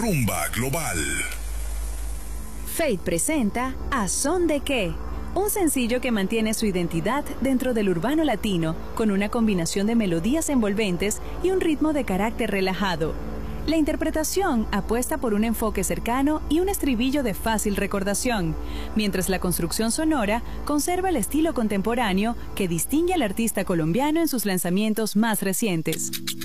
Rumba Global. Fate presenta ¿A Son de Qué? Un sencillo que mantiene su identidad dentro del urbano latino, con una combinación de melodías envolventes y un ritmo de carácter relajado. La interpretación apuesta por un enfoque cercano y un estribillo de fácil recordación, mientras la construcción sonora conserva el estilo contemporáneo que distingue al artista colombiano en sus lanzamientos más recientes.